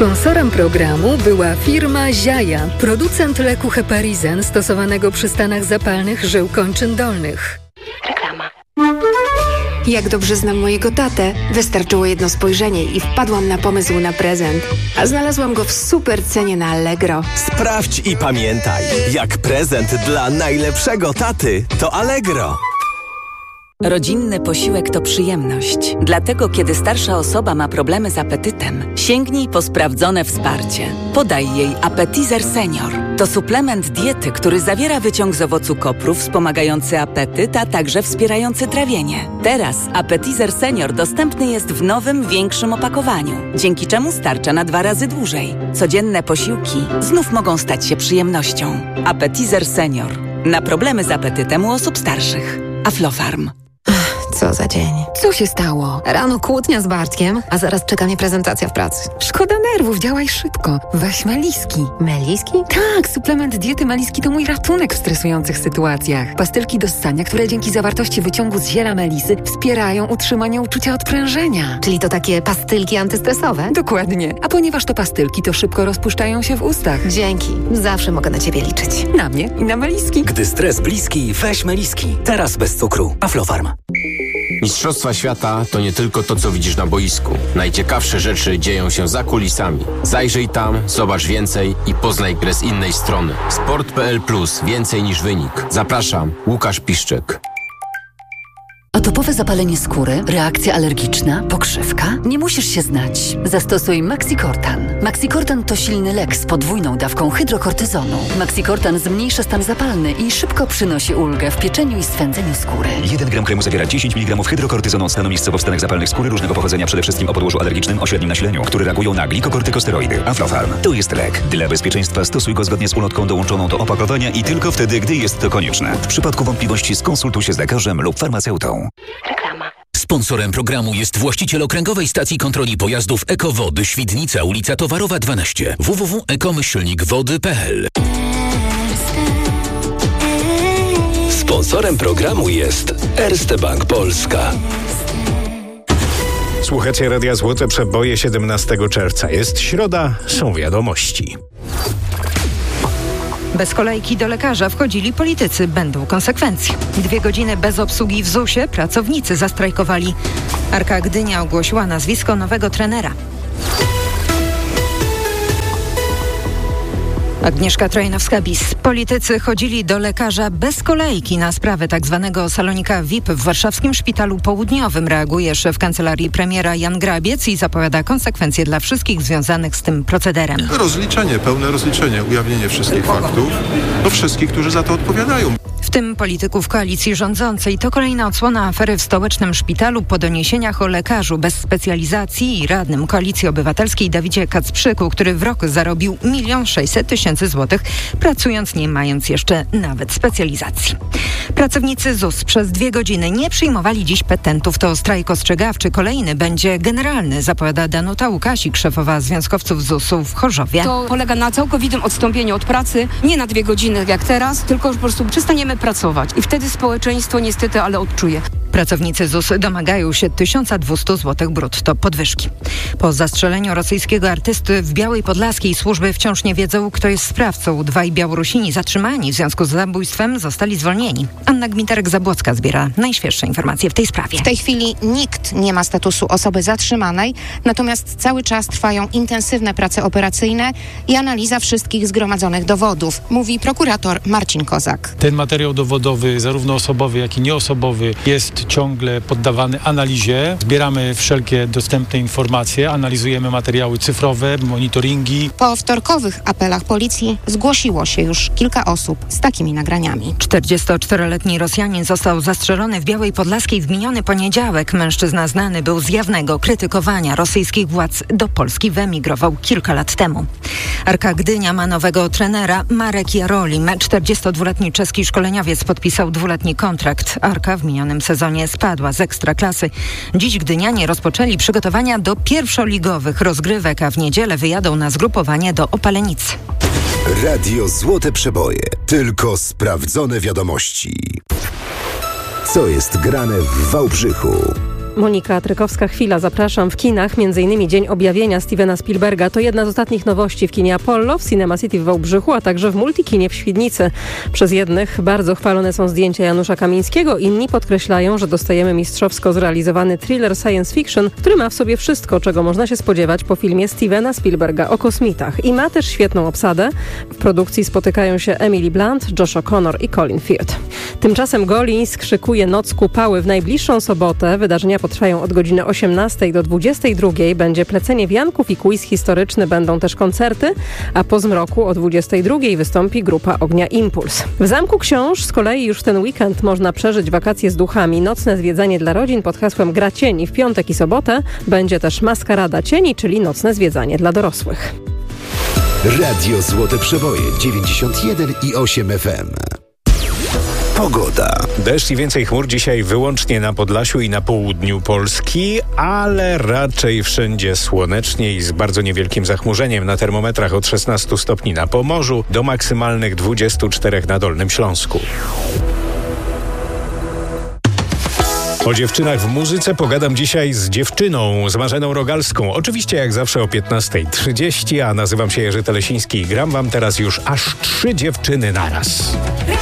Sponsorem programu była firma Ziaja, producent leku Heparizen stosowanego przy stanach zapalnych żył kończyn dolnych. Reklama. Jak dobrze znam mojego tatę, wystarczyło jedno spojrzenie i wpadłam na pomysł na prezent. A znalazłam go w super cenie na Allegro. Sprawdź i pamiętaj, jak prezent dla najlepszego taty to Allegro. Rodzinny posiłek to przyjemność. Dlatego, kiedy starsza osoba ma problemy z apetytem, sięgnij po sprawdzone wsparcie. Podaj jej Appetizer Senior. To suplement diety, który zawiera wyciąg z owocu kopru wspomagający apetyt, a także wspierający trawienie. Teraz Appetizer Senior dostępny jest w nowym, większym opakowaniu, dzięki czemu starcza na 2 razy dłużej. Codzienne posiłki znów mogą stać się przyjemnością. Appetizer Senior. Na problemy z apetytem u osób starszych. Aflofarm. Co za dzień. Co się stało? Rano kłótnia z Bartkiem, a zaraz czeka mnie prezentacja w pracy. Szkoda nerwów, działaj szybko. Weź Meliski. Meliski? Tak, suplement diety Meliski to mój ratunek w stresujących sytuacjach. Pastylki do ssania, które dzięki zawartości wyciągu z ziela melisy wspierają utrzymanie uczucia odprężenia. Czyli to takie pastylki antystresowe? Dokładnie. A ponieważ to pastylki, to szybko rozpuszczają się w ustach. Dzięki. Zawsze mogę na ciebie liczyć. Na mnie i na Meliski. Gdy stres bliski, weź Meliski. Teraz bez cukru. Aflofarm. Mistrzostwa świata to nie tylko to, co widzisz na boisku. Najciekawsze rzeczy dzieją się za kulisami. Zajrzyj tam, zobacz więcej i poznaj grę z innej strony. Sport.pl Plus. Więcej niż wynik. Zapraszam, Łukasz Piszczek. Atopowe zapalenie skóry, reakcja alergiczna, pokrzywka? Nie musisz się znać. Zastosuj Maxicortan. Maxicortan to silny lek z podwójną dawką hydrokortyzonu. Maxicortan zmniejsza stan zapalny i szybko przynosi ulgę w pieczeniu i swędzeniu skóry. 1 gram kremu zawiera 10 mg hydrokortyzonu stanu miejscowo w stanach zapalnych skóry różnego pochodzenia, przede wszystkim o podłożu alergicznym o średnim nasileniu, które reagują na glikokortykosteroidy. Aflofarm. To jest lek. Dla bezpieczeństwa stosuj go zgodnie z ulotką dołączoną do opakowania i tylko wtedy, gdy jest to konieczne. W przypadku wątpliwości skonsultuj się z lekarzem lub farmaceutą. Reklama. Sponsorem programu jest właściciel okręgowej stacji kontroli pojazdów Ekowody Świdnica, ulica Towarowa 12. www.ekomyślnikwody.pl. Sponsorem programu jest Erste Bank Polska. Słuchacie Radia Złote Przeboje 17 czerwca. Jest środa, są wiadomości. Bez kolejki do lekarza wchodzili politycy. Będą konsekwencje. 2 godziny bez obsługi w ZUS-ie pracownicy zastrajkowali. Arka Gdynia ogłosiła nazwisko nowego trenera. Agnieszka Trojnowska-Bis. Politycy chodzili do lekarza bez kolejki na sprawę tzw. salonika VIP w warszawskim Szpitalu Południowym. Reaguje szef kancelarii premiera Jan Grabiec i zapowiada konsekwencje dla wszystkich związanych z tym procederem. Rozliczenie, pełne rozliczenie, ujawnienie wszystkich faktów do wszystkich, którzy za to odpowiadają. W tym polityków koalicji rządzącej. To kolejna odsłona afery w stołecznym szpitalu po doniesieniach o lekarzu bez specjalizacji i radnym Koalicji Obywatelskiej Dawidzie Kacprzyku, który w roku zarobił 1 600 000 złotych, pracując nie mając jeszcze nawet specjalizacji. Pracownicy ZUS przez 2 godziny nie przyjmowali dziś petentów. To strajk ostrzegawczy. Kolejny będzie generalny, zapowiada Danuta Łukasik, szefowa związkowców ZUS-u w Chorzowie. To polega na całkowitym odstąpieniu od pracy, nie na 2 godziny jak teraz, tylko po prostu przestaniemy pracować i wtedy społeczeństwo niestety, ale odczuje. Pracownicy ZUS domagają się 1200 zł brutto podwyżki. Po zastrzeleniu rosyjskiego artysty w Białej Podlaskiej służby wciąż nie wiedzą, kto jest sprawcą. 2 Białorusini zatrzymani w związku z zabójstwem zostali zwolnieni. Anna Gmiterek-Zabłocka zbiera najświeższe informacje w tej sprawie. W tej chwili nikt nie ma statusu osoby zatrzymanej, natomiast cały czas trwają intensywne prace operacyjne i analiza wszystkich zgromadzonych dowodów, mówi prokurator Marcin Kozak. Ten materiał dowodowy, zarówno osobowy, jak i nieosobowy, jest ciągle poddawany analizie. Zbieramy wszelkie dostępne informacje, analizujemy materiały cyfrowe, monitoringi. Po wtorkowych apelach policji zgłosiło się już kilka osób z takimi nagraniami. 44-letni Rosjanin został zastrzelony w Białej Podlaskiej w miniony poniedziałek. Mężczyzna znany był z jawnego krytykowania rosyjskich władz. Do Polski wyemigrował kilka lat temu. Arka Gdynia ma nowego trenera. Marek Jarolim, 42-letni czeski szkoleniowiec, podpisał 2-letni kontrakt. Arka w minionym sezonie spadła z Ekstraklasy. Dziś Gdynianie rozpoczęli przygotowania do pierwszoligowych rozgrywek, a w niedzielę wyjadą na zgrupowanie do Opalenicy. Radio Złote Przeboje. Tylko sprawdzone wiadomości. Co jest grane w Wałbrzychu? Monika Trykowska-Chwila. Zapraszam w kinach. M.in. Dzień Objawienia Stevena Spielberga to jedna z ostatnich nowości w kinie Apollo, w Cinema City w Wałbrzychu, a także w Multikinie w Świdnicy. Przez jednych bardzo chwalone są zdjęcia Janusza Kamińskiego, inni podkreślają, że dostajemy mistrzowsko zrealizowany thriller science fiction, który ma w sobie wszystko, czego można się spodziewać po filmie Stevena Spielberga o kosmitach. I ma też świetną obsadę. W produkcji spotykają się Emily Blunt, Josh O'Connor i Colin Firth. Tymczasem Golińsk szykuje Noc Kupały w najbliższą sobotę. Wydarzenia potrwają od godziny 18 do 22. Będzie plecenie wianków i quiz historyczny. Będą też koncerty, a po zmroku o 22 wystąpi grupa Ognia Impuls. W Zamku Książ z kolei już ten weekend można przeżyć wakacje z duchami. Nocne zwiedzanie dla rodzin pod hasłem Gra Cieni w piątek i sobotę. Będzie też Maskarada Cieni, czyli nocne zwiedzanie dla dorosłych. Radio Złote Przeboje 91,8 FM. Pogoda. Deszcz i więcej chmur dzisiaj wyłącznie na Podlasiu i na południu Polski, ale raczej wszędzie słonecznie i z bardzo niewielkim zachmurzeniem. Na termometrach od 16 stopni na Pomorzu do maksymalnych 24 na Dolnym Śląsku. O dziewczynach w muzyce pogadam dzisiaj z dziewczyną, z Marzeną Rogalską. Oczywiście jak zawsze o 15:30, a nazywam się Jerzy Telesiński i gram wam teraz już aż 3 dziewczyny naraz.